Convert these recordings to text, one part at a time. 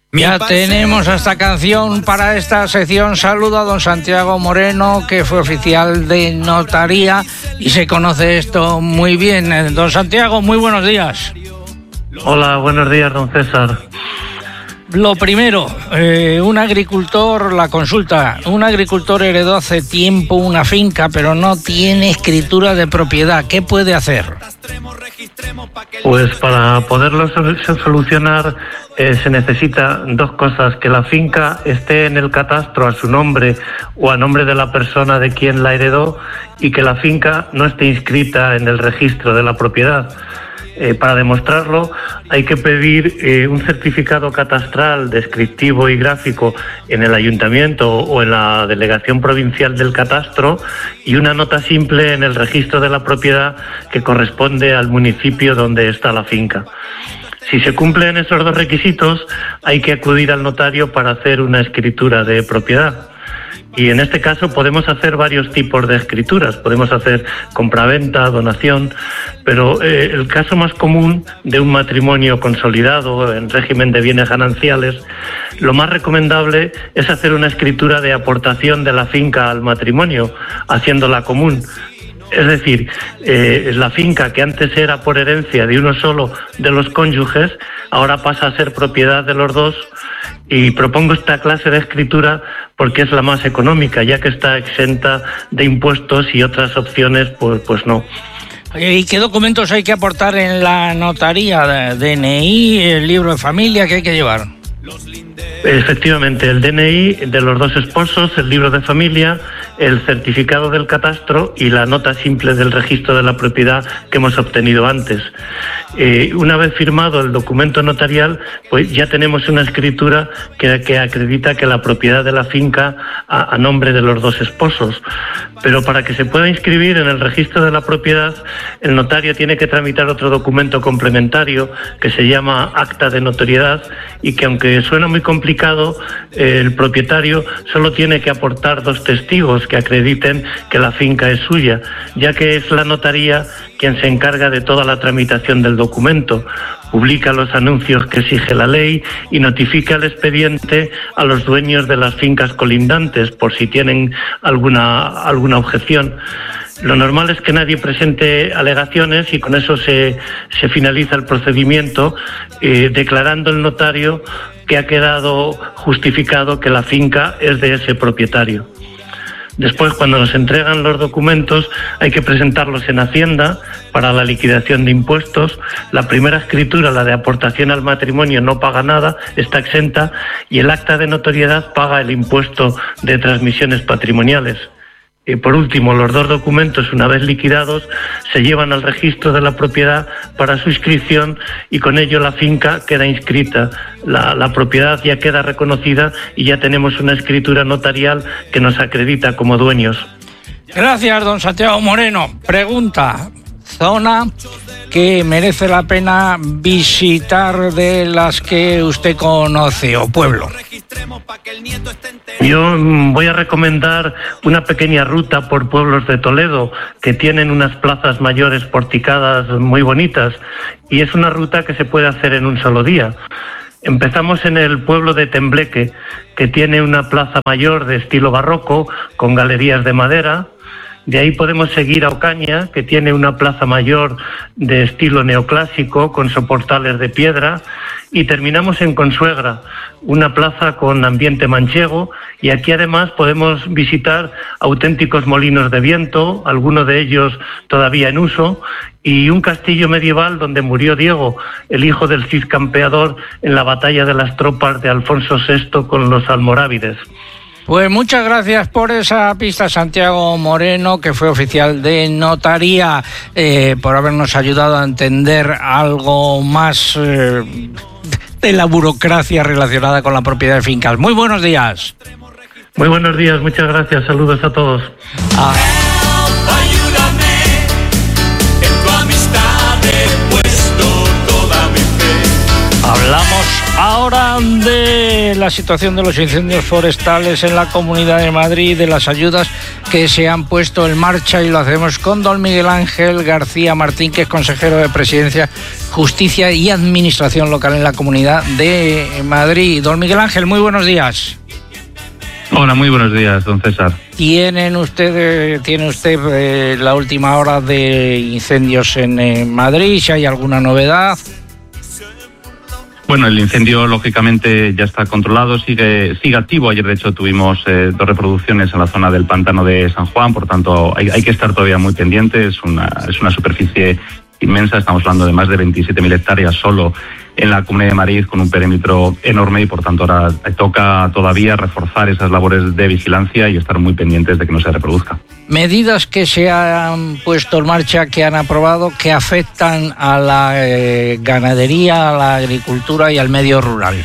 Ya tenemos esta canción para esta sección. Saludo a don Santiago Moreno, que fue oficial de notaría y se conoce esto muy bien. Don Santiago, muy buenos días. Hola, buenos días, don César. Lo primero, un agricultor, la consulta. Un agricultor heredó hace tiempo una finca, pero no tiene escritura de propiedad. ¿Qué puede hacer? Pues para poderlo solucionar se necesita dos cosas: que la finca esté en el catastro a su nombre o a nombre de la persona de quien la heredó, y que la finca no esté inscrita en el registro de la propiedad. Para demostrarlo hay que pedir un certificado catastral descriptivo y gráfico en el ayuntamiento o en la delegación provincial del catastro, y una nota simple en el registro de la propiedad que corresponde al municipio donde está la finca. Si se cumplen esos dos requisitos, hay que acudir al notario para hacer una escritura de propiedad. Y en este caso podemos hacer varios tipos de escrituras. Podemos hacer compraventa, donación, pero el caso más común de un matrimonio consolidado en régimen de bienes gananciales, lo más recomendable es hacer una escritura de aportación de la finca al matrimonio, haciéndola común. Es decir, la finca, que antes era por herencia de uno solo de los cónyuges, ahora pasa a ser propiedad de los dos. Y propongo esta clase de escritura porque es la más económica, ya que está exenta de impuestos, y otras opciones pues no. ¿Y qué documentos hay que aportar en la notaría? ¿DNI, el libro de familia? ¿Qué hay que llevar? Efectivamente, el DNI de los dos esposos, el libro de familia, el certificado del catastro y la nota simple del registro de la propiedad que hemos obtenido antes. Una vez firmado el documento notarial, pues ya tenemos una escritura que acredita que la propiedad de la finca a nombre de los dos esposos. Pero para que se pueda inscribir en el registro de la propiedad, el notario tiene que tramitar otro documento complementario que se llama acta de notoriedad, y que, aunque suena muy complicado, el propietario solo tiene que aportar dos testigos que acrediten que la finca es suya, ya que es la notaría quien se encarga de toda la tramitación del documento. Publica los anuncios que exige la ley y notifica el expediente a los dueños de las fincas colindantes por si tienen alguna objeción. Lo normal es que nadie presente alegaciones, y con eso se finaliza el procedimiento, declarando el notario que ha quedado justificado que la finca es de ese propietario. Después, cuando nos entregan los documentos, hay que presentarlos en Hacienda para la liquidación de impuestos. La primera escritura, la de aportación al matrimonio, no paga nada, está exenta, y el acta de notoriedad paga el impuesto de transmisiones patrimoniales. Y por último, los dos documentos, una vez liquidados, se llevan al registro de la propiedad para su inscripción, y con ello la finca queda inscrita. La propiedad ya queda reconocida y ya tenemos una escritura notarial que nos acredita como dueños. Gracias, don Santiago Moreno. Pregunta: zona que merece la pena visitar de las que usted conoce, o pueblo. Yo voy a recomendar una pequeña ruta por pueblos de Toledo que tienen unas plazas mayores porticadas muy bonitas, y es una ruta que se puede hacer en un solo día. Empezamos en el pueblo de Tembleque, que tiene una plaza mayor de estilo barroco con galerías de madera. De ahí podemos seguir a Ocaña, que tiene una plaza mayor de estilo neoclásico con soportales de piedra, y terminamos en Consuegra, una plaza con ambiente manchego, y aquí además podemos visitar auténticos molinos de viento, algunos de ellos todavía en uso, y un castillo medieval donde murió Diego, el hijo del Cid Campeador, en la batalla de las tropas de Alfonso VI con los almorávides. Pues muchas gracias por esa pista, Santiago Moreno, que fue oficial de notaría, por habernos ayudado a entender algo más de la burocracia relacionada con la propiedad de fincas. Muy buenos días. Muy buenos días, muchas gracias, saludos a todos. Ayúdame, en tu amistad he puesto toda mi fe. Hablamos ahora Ahora de la situación de los incendios forestales en la Comunidad de Madrid, de las ayudas que se han puesto en marcha, y lo hacemos con don Miguel Ángel García Martín, que es consejero de Presidencia, Justicia y Administración Local en la Comunidad de Madrid. Don Miguel Ángel, muy buenos días. Hola, muy buenos días, don César. ¿Tiene usted la última hora de incendios en Madrid? ¿Si hay alguna novedad? Bueno, el incendio lógicamente ya está controlado, sigue activo. Ayer de hecho tuvimos 2 reproducciones en la zona del pantano de San Juan, por tanto hay que estar todavía muy pendiente. Es una superficie inmensa, estamos hablando de más de 27.000 hectáreas solo en la Comunidad de Madrid, con un perímetro enorme, y por tanto ahora toca todavía reforzar esas labores de vigilancia y estar muy pendientes de que no se reproduzca. Medidas que se han puesto en marcha, que han aprobado, que afectan a la ganadería, a la agricultura y al medio rural.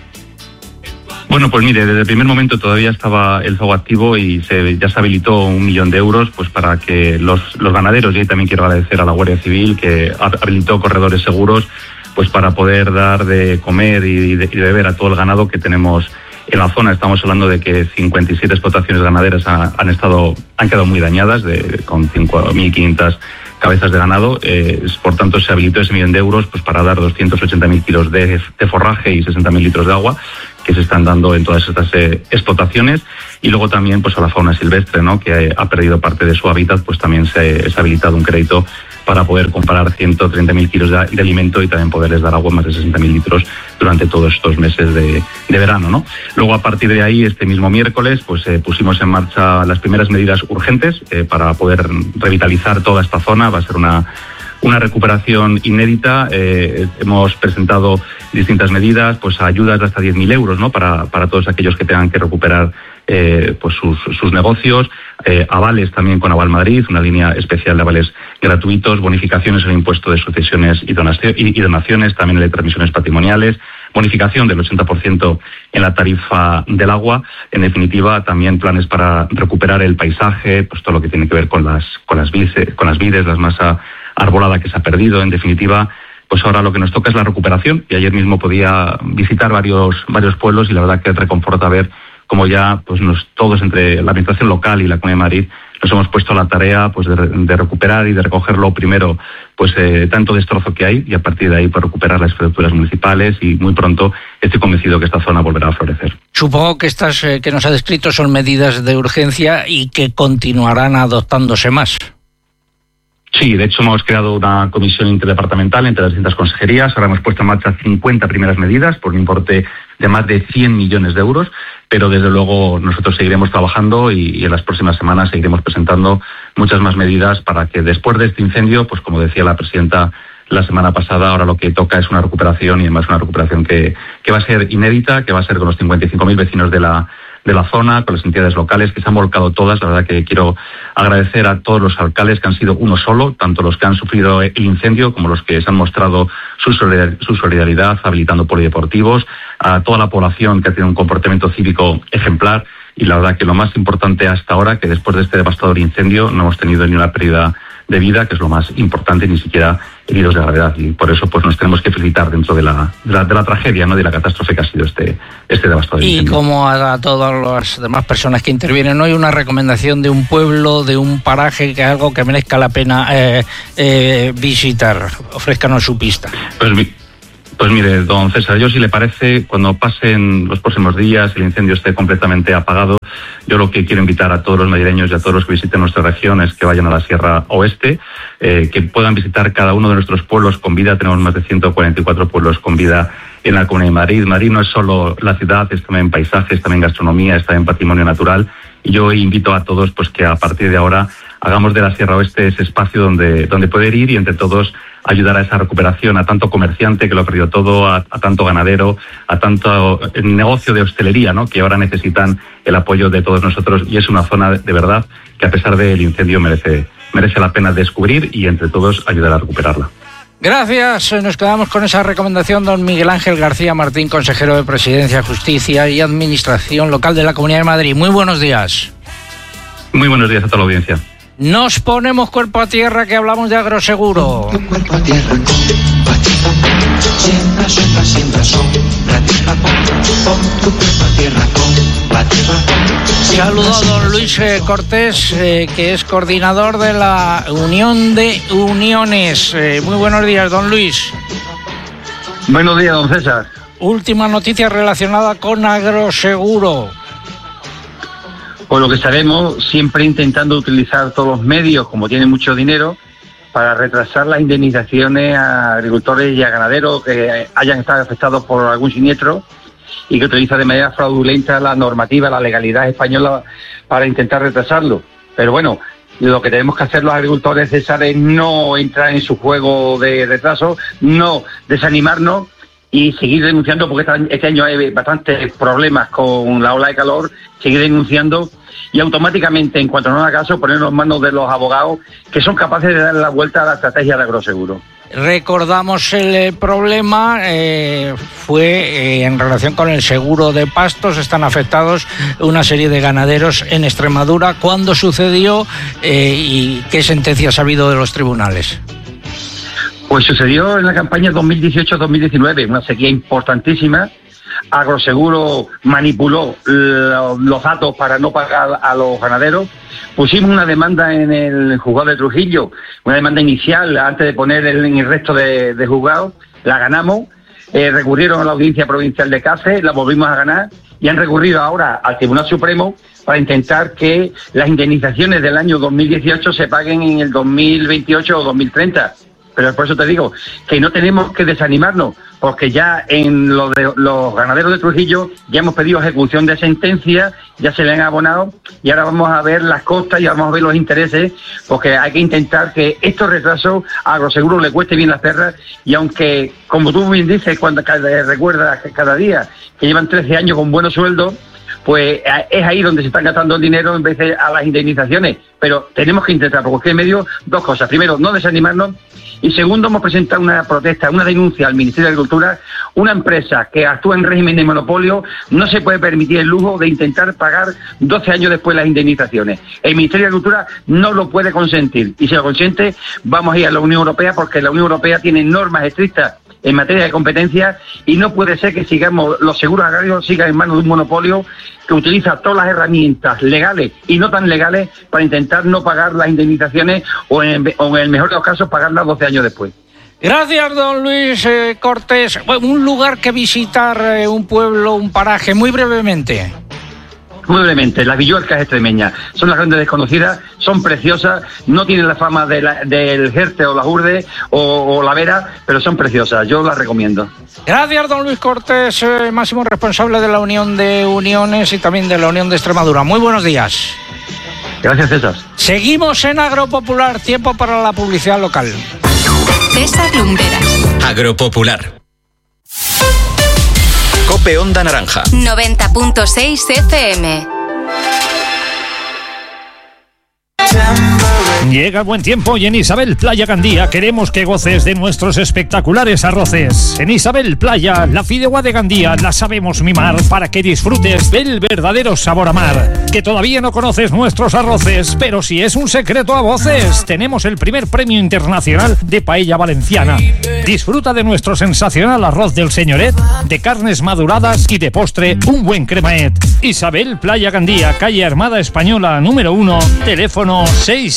Bueno, pues mire, desde el primer momento todavía estaba el fuego activo y ya se habilitó 1 millón de euros pues para que los ganaderos, y ahí también quiero agradecer a la Guardia Civil, que habilitó corredores seguros pues para poder dar de comer y de beber a todo el ganado que tenemos en la zona. Estamos hablando de que 57 explotaciones ganaderas han quedado muy dañadas, con 5.500 cabezas de ganado. Por tanto, se habilitó ese 1 millón de euros pues para dar 280.000 kilos de forraje y 60.000 litros de agua, que se están dando en todas estas explotaciones. Y luego también pues a la fauna silvestre, ¿no?, que ha perdido parte de su hábitat, pues también se ha habilitado un crédito para poder comprar 130.000 kilos de alimento y también poderles dar agua, más de 60.000 litros durante todos estos meses de verano, ¿no? Luego, a partir de ahí, este mismo miércoles, pues pusimos en marcha las primeras medidas urgentes para poder revitalizar toda esta zona. Va a ser una recuperación inédita. Hemos presentado distintas medidas, pues ayudas de hasta 10.000 euros, ¿no?, para todos aquellos que tengan que recuperar pues sus negocios, avales también con Aval Madrid, una línea especial de avales gratuitos, bonificaciones en el impuesto de sucesiones y donaciones, también en transmisiones patrimoniales, bonificación del 80% en la tarifa del agua. En definitiva, también planes para recuperar el paisaje, pues todo lo que tiene que ver con las vides, la masa arbolada que se ha perdido. En definitiva, pues ahora lo que nos toca es la recuperación, y ayer mismo podía visitar varios pueblos, y la verdad que reconforta ver cómo ya pues todos, entre la administración local y la Comunidad de Madrid, nos hemos puesto a la tarea pues de recuperar y de recoger lo primero, pues tanto destrozo que hay, y a partir de ahí pues recuperar las infraestructuras municipales, y muy pronto estoy convencido que esta zona volverá a florecer. Supongo que estas que nos ha descrito son medidas de urgencia y que continuarán adoptándose más. Sí, de hecho hemos creado una comisión interdepartamental entre las distintas consejerías. Ahora hemos puesto en marcha 50 primeras medidas por un importe de más de 100 millones de euros, pero desde luego nosotros seguiremos trabajando y en las próximas semanas seguiremos presentando muchas más medidas para que después de este incendio, pues como decía la presidenta la semana pasada, ahora lo que toca es una recuperación, y además una recuperación que va a ser inédita, que va a ser con los 55.000 vecinos de la zona, con las entidades locales que se han volcado todas. La verdad que quiero agradecer a todos los alcaldes, que han sido uno solo, tanto los que han sufrido el incendio como los que se han mostrado su solidaridad habilitando polideportivos, a toda la población que ha tenido un comportamiento cívico ejemplar. Y la verdad que lo más importante hasta ahora, que después de este devastador incendio no hemos tenido ni una pérdida de vida, que es lo más importante, ni siquiera heridos de gravedad, y por eso pues nos tenemos que felicitar dentro de la tragedia, ¿no?, de la catástrofe que ha sido este devastador incendio. Y como a todas las demás personas que intervienen hoy, una recomendación de un pueblo, de un paraje, que es algo que merezca la pena visitar. Ofrézcanos su pista. Pues mire, don César, yo, si le parece, cuando pasen los próximos días, el incendio esté completamente apagado, yo lo que quiero invitar a todos los madrileños y a todos los que visiten nuestra región es que vayan a la Sierra Oeste, que puedan visitar cada uno de nuestros pueblos con vida. Tenemos más de 144 pueblos con vida en la Comunidad de Madrid. Madrid no es solo la ciudad, es también paisajes, también gastronomía, es también patrimonio natural. Y yo invito a todos pues que a partir de ahora hagamos de la Sierra Oeste ese espacio donde poder ir y entre todos ayudar a esa recuperación, a tanto comerciante que lo ha perdido todo, a tanto ganadero, a tanto negocio de hostelería, ¿no?, que ahora necesitan el apoyo de todos nosotros. Y es una zona de verdad que, a pesar del incendio, merece la pena descubrir y entre todos ayudar a recuperarla. Gracias. Nos quedamos con esa recomendación, don Miguel Ángel García Martín, consejero de Presidencia, Justicia y Administración Local de la Comunidad de Madrid. Muy buenos días. Muy buenos días a toda la audiencia. Nos ponemos cuerpo a tierra, que hablamos de agroseguro. Cuerpo a tierra. Siembra, siembra, siembra, sombra, tierra, pon tu cuerpo a tierra, con la tierra. Saludo a don Luis Cortés, que es coordinador de la Unión de Uniones. Muy buenos días, don Luis. Buenos días, don César. Última noticia relacionada con Agroseguro. Por lo que sabemos, siempre intentando utilizar todos los medios, como tiene mucho dinero, para retrasar las indemnizaciones a agricultores y a ganaderos que hayan estado afectados por algún siniestro y que utiliza de manera fraudulenta la normativa, la legalidad española para intentar retrasarlo. Pero bueno, lo que tenemos que hacer los agricultores, César, es no entrar en su juego de retraso, no desanimarnos y seguir denunciando, porque este año hay bastantes problemas con la ola de calor, seguir denunciando y automáticamente, en cuanto no haga caso, ponernos en manos de los abogados que son capaces de dar la vuelta a la estrategia de Agroseguro. Recordamos el problema, fue en relación con el seguro de pastos. Están afectados una serie de ganaderos en Extremadura. ¿Cuándo sucedió y qué sentencias ha habido de los tribunales? Pues sucedió en la campaña 2018-2019, una sequía importantísima. Agroseguro manipuló los datos para no pagar a los ganaderos. Pusimos una demanda en el juzgado de Trujillo, una demanda inicial antes de poner en el resto de juzgados. La ganamos, recurrieron a la Audiencia Provincial de Cáceres, la volvimos a ganar y han recurrido ahora al Tribunal Supremo para intentar que las indemnizaciones del año 2018 se paguen en el 2028 o 2030. Pero por eso te digo que no tenemos que desanimarnos, porque ya en lo de los ganaderos de Trujillo ya hemos pedido ejecución de sentencia, ya se le han abonado y ahora vamos a ver las costas y vamos a ver los intereses, porque hay que intentar que estos retrasos a Agroseguro le cueste bien las perras. Y aunque, como tú bien dices, cuando recuerdas cada día que llevan 13 años con buenos sueldos, pues es ahí donde se están gastando el dinero en vez de a las indemnizaciones. Pero tenemos que intentar, por cualquier medio, dos cosas. Primero, no desanimarnos. Y segundo, hemos presentado una protesta, una denuncia al Ministerio de Agricultura. Una empresa que actúa en régimen de monopolio no se puede permitir el lujo de intentar pagar 12 años después las indemnizaciones. El Ministerio de Agricultura no lo puede consentir. Y si lo consiente, vamos a ir a la Unión Europea, porque la Unión Europea tiene normas estrictas en materia de competencia y no puede ser que sigamos los seguros agrarios sigan en manos de un monopolio que utiliza todas las herramientas legales y no tan legales para intentar no pagar las indemnizaciones o en el mejor de los casos pagarlas 12 años después. Gracias, don Luis Cortés. Un lugar que visitar, un pueblo, un paraje, muy brevemente. Muy brevemente, las Villuercas extremeñas son las grandes desconocidas, son preciosas, no tienen la fama del Jerte o la Urde o la Vera, pero son preciosas, yo las recomiendo. Gracias, don Luis Cortés, máximo responsable de la Unión de Uniones y también de la Unión de Extremadura. Muy buenos días. Gracias, César. Seguimos en Agropopular, tiempo para la publicidad local. César Lumberas. Agropopular. Cope Onda Naranja. 90.6 FM. Llega el buen tiempo y en Isabel Playa Gandía queremos que goces de nuestros espectaculares arroces. En Isabel Playa, la fideuá de Gandía la sabemos mimar para que disfrutes del verdadero sabor a mar. Que todavía no conoces nuestros arroces, pero si es un secreto a voces, tenemos el primer premio internacional de paella valenciana. Disfruta de nuestro sensacional arroz del señoret, de carnes maduradas y de postre un buen cremaet. Isabel Playa Gandía, calle Armada Española número 1, teléfono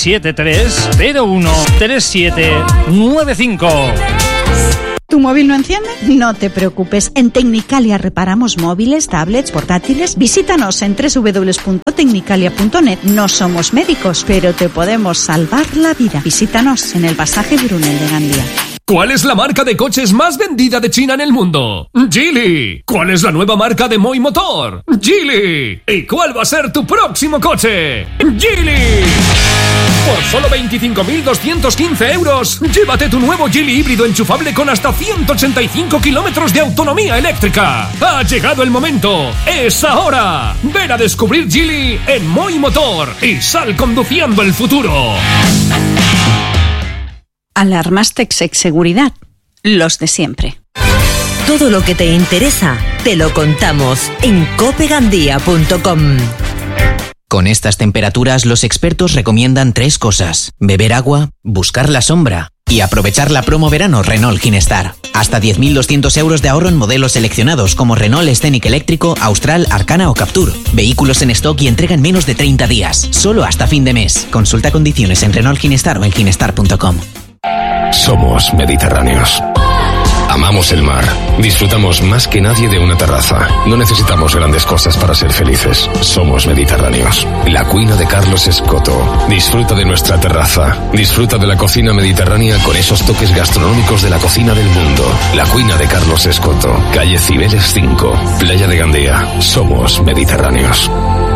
673-013795. ¿Tu móvil no enciende? No te preocupes. En Tecnicalia reparamos móviles, tablets, portátiles. Visítanos en www.tecnicalia.net. No somos médicos, pero te podemos salvar la vida. Visítanos en el pasaje Brunel de Gandía. ¿Cuál es la marca de coches más vendida de China en el mundo? Geely. ¿Cuál es la nueva marca de Moi Motor? Geely. ¿Y cuál va a ser tu próximo coche? Geely. Por solo 25.215 euros, llévate tu nuevo Geely híbrido enchufable con hasta 185 kilómetros de autonomía eléctrica. Ha llegado el momento. ¡Es ahora! Ven a descubrir Geely en Moi Motor y sal conduciendo el futuro. Alarmas Texec Seguridad. Los de siempre. Todo lo que te interesa, te lo contamos en copegandía.com. Con estas temperaturas, los expertos recomiendan 3 cosas: beber agua, buscar la sombra Y aprovechar la promo verano Renault Ginestar. Hasta 10.200 euros de ahorro en modelos seleccionados como Renault Scenic Eléctrico, Austral, Arcana o Captur. Vehículos en stock y entrega en menos de 30 días. Solo hasta fin de mes. Consulta condiciones en Renault Ginestar o en ginestar.com. Somos mediterráneos. Amamos el mar. Disfrutamos más que nadie de una terraza. No necesitamos grandes cosas para ser felices. Somos mediterráneos. La Cuina de Carlos Escoto. Disfruta de nuestra terraza. Disfruta de la cocina mediterránea con esos toques gastronómicos de la cocina del mundo. La Cuina de Carlos Escoto. Calle Cibeles 5. Playa de Gandía. Somos mediterráneos.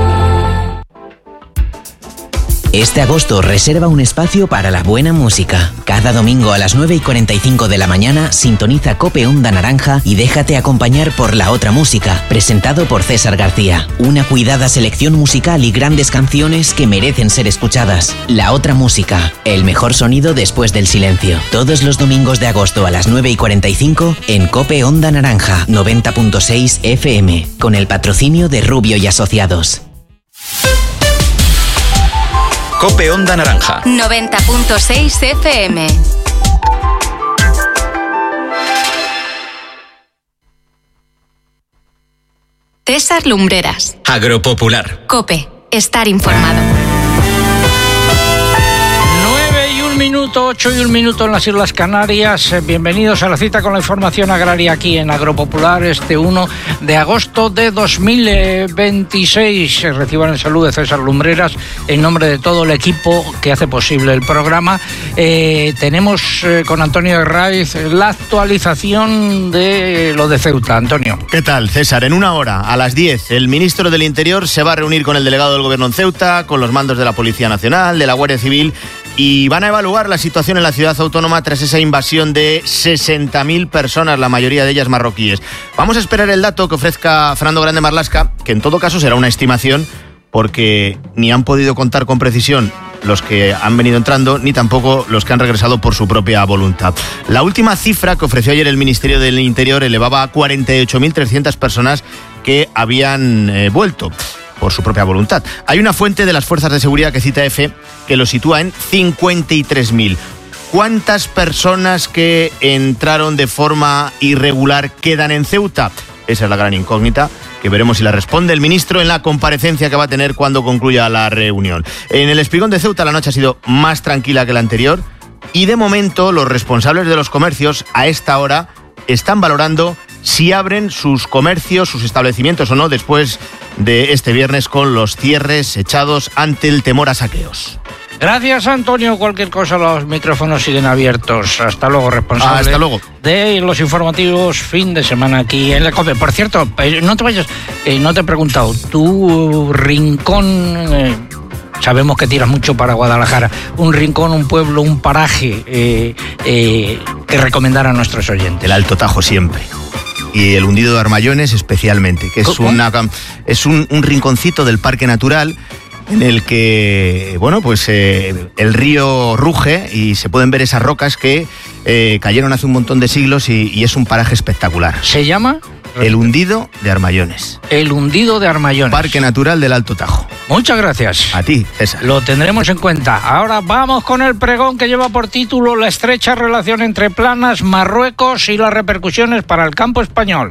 Este agosto reserva un espacio para la buena música. Cada domingo a las 9:45 de la mañana sintoniza Cope Onda Naranja y déjate acompañar por La Otra Música, presentado por César García. Una cuidada selección musical y grandes canciones que merecen ser escuchadas. La Otra Música, el mejor sonido después del silencio. Todos los domingos de agosto a las 9:45 en Cope Onda Naranja 90.6 FM, con el patrocinio de Rubio y Asociados. Cope Onda Naranja 90.6 FM. César Lumbreras. Agropopular. Cope, estar informado. 8 y 1 minuto en las Islas Canarias. Bienvenidos a la cita con la información agraria aquí en Agropopular este 1 de agosto de 2026. Reciban el saludo de César Lumbreras en nombre de todo el equipo que hace posible el programa. Tenemos con Antonio Herraiz la actualización de lo de Ceuta. Antonio. ¿Qué tal, César? En una hora, a las 10, el ministro del Interior se va a reunir con el delegado del Gobierno en Ceuta, con los mandos de la Policía Nacional, de la Guardia Civil, y van a evaluar la situación en la ciudad autónoma tras esa invasión de 60.000 personas, la mayoría de ellas marroquíes. Vamos a esperar el dato que ofrezca Fernando Grande Marlaska, que en todo caso será una estimación, porque ni han podido contar con precisión los que han venido entrando, ni tampoco los que han regresado por su propia voluntad. La última cifra que ofreció ayer el Ministerio del Interior elevaba a 48.300 personas que habían vuelto por su propia voluntad. Hay una fuente de las fuerzas de seguridad que cita EFE que lo sitúa en 53.000. ¿Cuántas personas que entraron de forma irregular quedan en Ceuta? Esa es la gran incógnita, que veremos si la responde el ministro en la comparecencia que va a tener cuando concluya la reunión. En el Espigón de Ceuta la noche ha sido más tranquila que la anterior y de momento los responsables de los comercios a esta hora están valorando si abren sus comercios, sus establecimientos o no, después de este viernes con los cierres echados ante el temor a saqueos. Gracias, Antonio. Cualquier cosa, los micrófonos siguen abiertos. Hasta luego, responsable. Hasta luego. De los informativos fin de semana aquí en la COPE. Por cierto, no te vayas, no te he preguntado, tu rincón... sabemos que tiras mucho para Guadalajara. Un rincón, un pueblo, un paraje que recomendar a nuestros oyentes. El Alto Tajo siempre. Y el Hundido de Armayones especialmente, que es un rinconcito del Parque Natural en el que, bueno, pues el río ruge y se pueden ver esas rocas que cayeron hace un montón de siglos y es un paraje espectacular. ¿Se llama? El Hundido de Armayones. El Hundido de Armayones. Parque Natural del Alto Tajo. Muchas gracias. A ti, César. Lo tendremos en cuenta. Ahora vamos con el pregón que lleva por título La estrecha relación entre Planas, Marruecos y las repercusiones para el campo español.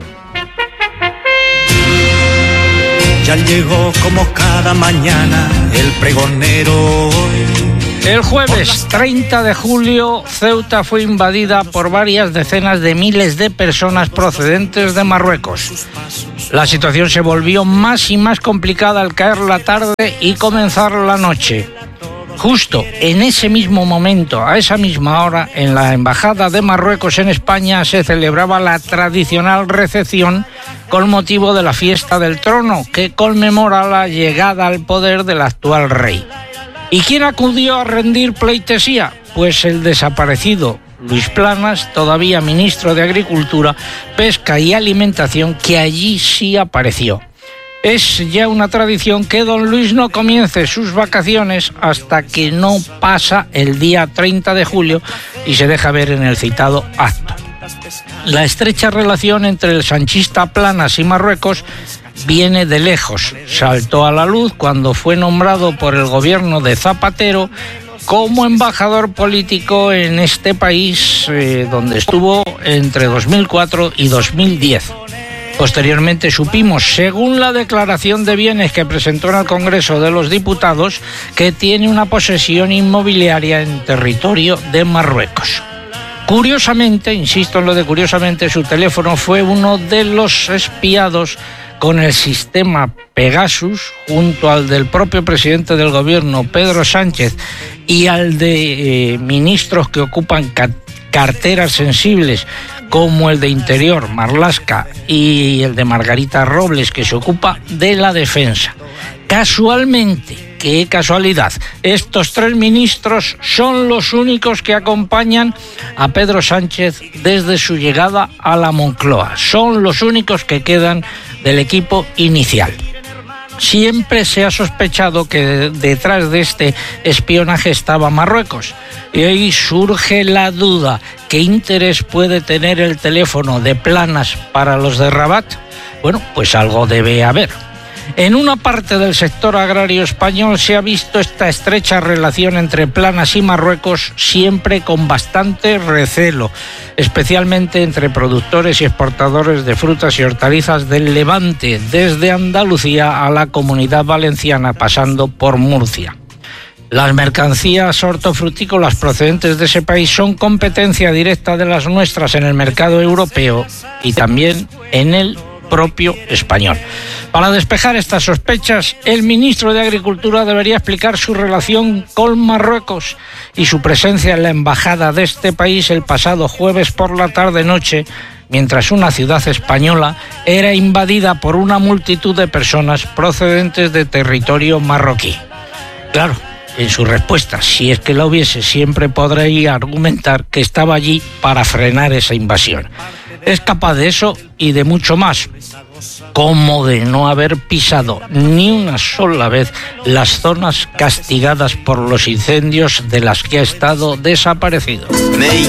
Ya llegó como cada mañana el pregonero hoy. El jueves 30 de julio, Ceuta fue invadida por varias decenas de miles de personas procedentes de Marruecos. La situación se volvió más y más complicada al caer la tarde y comenzar la noche. Justo en ese mismo momento, a esa misma hora, en la Embajada de Marruecos en España se celebraba la tradicional recepción con motivo de la fiesta del trono, que conmemora la llegada al poder del actual rey. ¿Y quién acudió a rendir pleitesía? Pues el desaparecido Luis Planas, todavía ministro de Agricultura, Pesca y Alimentación, que allí sí apareció. Es ya una tradición que don Luis no comience sus vacaciones hasta que no pasa el día 30 de julio y se deja ver en el citado acto. La estrecha relación entre el sanchista Planas y Marruecos viene de lejos. Saltó a la luz cuando fue nombrado por el gobierno de Zapatero como embajador político en este país, donde estuvo entre 2004 y 2010. Posteriormente supimos, según la declaración de bienes que presentó en el Congreso de los Diputados, que tiene una posesión inmobiliaria en territorio de Marruecos. Curiosamente, insisto en lo de curiosamente, su teléfono fue uno de los espiados con el sistema Pegasus, junto al del propio presidente del gobierno, Pedro Sánchez, y al de ministros que ocupan carteras sensibles, como el de Interior, Marlaska, y el de Margarita Robles, que se ocupa de la defensa. Casualmente, qué casualidad, estos 3 ministros son los únicos que acompañan a Pedro Sánchez desde su llegada a la Moncloa. Son los únicos que quedan del equipo inicial. Siempre se ha sospechado que detrás de este espionaje estaba Marruecos. Y ahí surge la duda: ¿qué interés puede tener el teléfono de Planas para los de Rabat? Bueno, pues algo debe haber. En una parte del sector agrario español se ha visto esta estrecha relación entre Planas y Marruecos siempre con bastante recelo, especialmente entre productores y exportadores de frutas y hortalizas del Levante, desde Andalucía a la Comunidad Valenciana, pasando por Murcia. Las mercancías hortofrutícolas procedentes de ese país son competencia directa de las nuestras en el mercado europeo y también en el propio español. Para despejar estas sospechas, el ministro de Agricultura debería explicar su relación con Marruecos y su presencia en la embajada de este país el pasado jueves por la tarde-noche, mientras una ciudad española era invadida por una multitud de personas procedentes de territorio marroquí. Claro, en su respuesta, si es que la hubiese, siempre podría argumentar que estaba allí para frenar esa invasión. Es capaz de eso y de mucho más, como de no haber pisado ni una sola vez las zonas castigadas por los incendios de las que ha estado desaparecido.